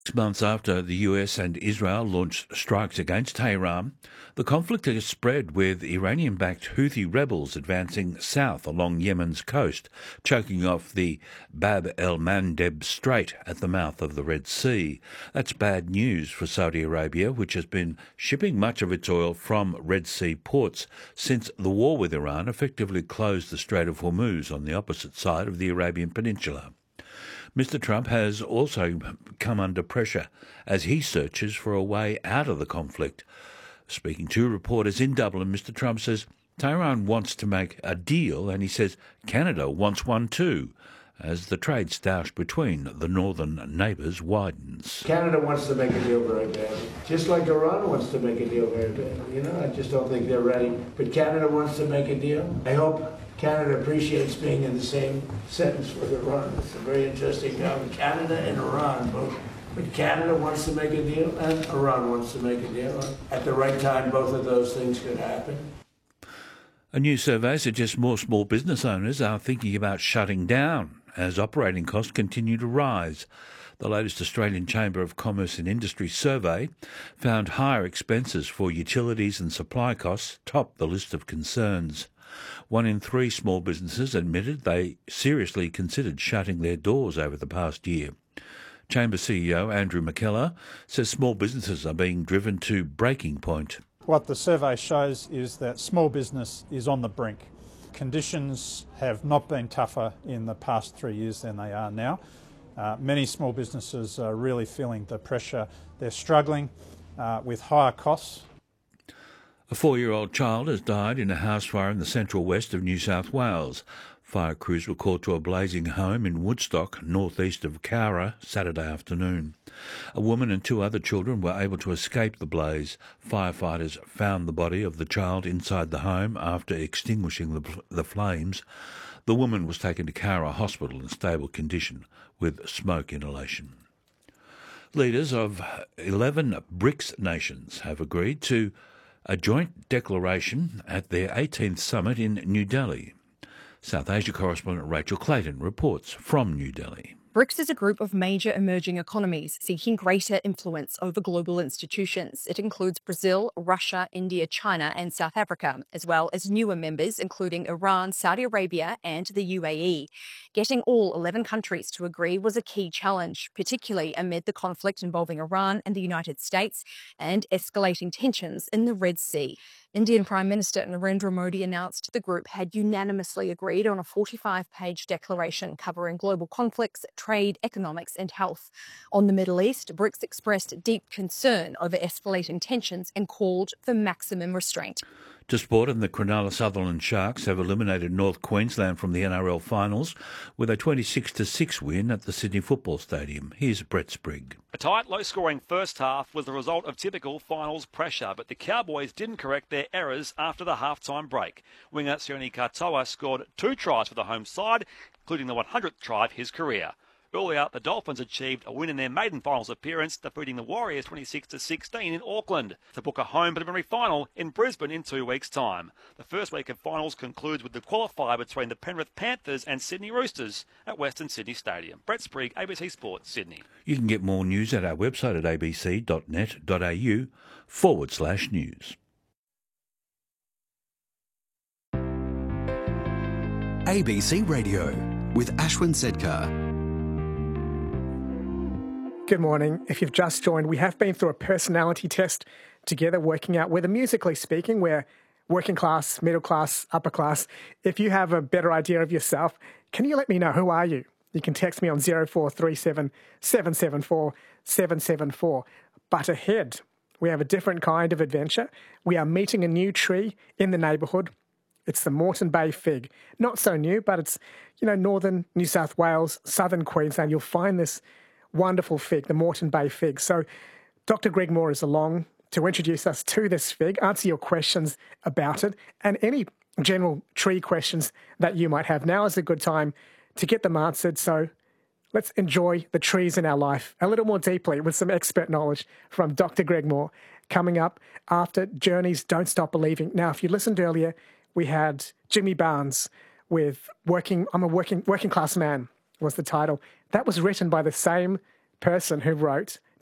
Months after the US and Israel launched strikes against Tehran, the conflict has spread with Iranian-backed Houthi rebels advancing south along Yemen's coast, choking off the Bab el-Mandeb Strait at the mouth of the Red Sea. That's bad news for Saudi Arabia, which has been shipping much of its oil from Red Sea ports since the war with Iran effectively closed the Strait of Hormuz on the opposite side of the Arabian Peninsula. Mr. Trump has also come under pressure as he searches for a way out of the conflict. Speaking to reporters in Dublin, Mr. Trump says Tehran wants to make a deal, and he says Canada wants one too, as the trade stoush between the northern neighbours widens. Canada wants to make a deal very badly, just like Iran wants to make a deal very badly. I just don't think they're ready. But Canada wants to make a deal. I hope Canada appreciates being in the same sentence with Iran. It's a very interesting topic. Canada and Iran both. But Canada wants to make a deal, and Iran wants to make a deal. At the right time, both of those things could happen. A new survey suggests more small business owners are thinking about shutting down as operating costs continue to rise. The latest Australian Chamber of Commerce and Industry survey found higher expenses for utilities and supply costs topped the list of concerns. 1 in 3 small businesses admitted they seriously considered shutting their doors over the past year. Chamber CEO Andrew McKellar says small businesses are being driven to breaking point. What the survey shows is that small business is on the brink. Conditions have not been tougher in the past 3 years than they are now. Many small businesses are really feeling the pressure. They're struggling with higher costs. A 4-year-old child has died in a house fire in the central west of New South Wales. Fire crews were called to a blazing home in Woodstock, northeast of Cowra, Saturday afternoon. A woman and 2 other children were able to escape the blaze. Firefighters found the body of the child inside the home after extinguishing the flames. The woman was taken to Cowra Hospital in stable condition with smoke inhalation. Leaders of 11 BRICS nations have agreed to a joint declaration at their 18th summit in New Delhi. South Asia correspondent Rachel Clayton reports from New Delhi. BRICS is a group of major emerging economies seeking greater influence over global institutions. It includes Brazil, Russia, India, China and South Africa, as well as newer members including Iran, Saudi Arabia and the UAE. Getting all 11 countries to agree was a key challenge, particularly amid the conflict involving Iran and the United States and escalating tensions in the Red Sea. Indian Prime Minister Narendra Modi announced the group had unanimously agreed on a 45-page declaration covering global conflicts, trade, economics and health. On the Middle East, BRICS expressed deep concern over escalating tensions and called for maximum restraint. To sport, and the Cronulla Sutherland Sharks have eliminated North Queensland from the NRL finals with a 26-6 win at the Sydney Football Stadium. Here's Brett Sprigg. A tight, low-scoring first half was the result of typical finals pressure, but the Cowboys didn't correct their errors after the half-time break. Winger Sione Katoa scored 2 tries for the home side, including the 100th try of his career. Earlier, the Dolphins achieved a win in their maiden finals appearance, defeating the Warriors 26-16 in Auckland to book a home preliminary final in Brisbane in 2 weeks' time. The first week of finals concludes with the qualifier between the Penrith Panthers and Sydney Roosters at Western Sydney Stadium. Brett Sprigg, ABC Sports, Sydney. You can get more news at our website at abc.net.au/news. ABC Radio with Ashwin Sedkar. Good morning. If you've just joined, we have been through a personality test together, working out whether, musically speaking, we're working class, middle class, upper class. If you have a better idea of yourself, can you let me know? Who are you? You can text me on 0437 774 774. But ahead, we have a different kind of adventure. We are meeting a new tree in the neighbourhood. It's the Moreton Bay fig. Not so new, but it's, northern New South Wales, southern Queensland. You'll find this wonderful fig, the Moreton Bay fig. So Dr. Greg Moore is along to introduce us to this fig, answer your questions about it, and any general tree questions that you might have. Now is a good time to get them answered. So let's enjoy the trees in our life a little more deeply with some expert knowledge from Dr. Greg Moore coming up after Journey's Don't Stop Believing. Now, if you listened earlier, we had Jimmy Barnes with I'm a working class man was the title. That was written by the same person who wrote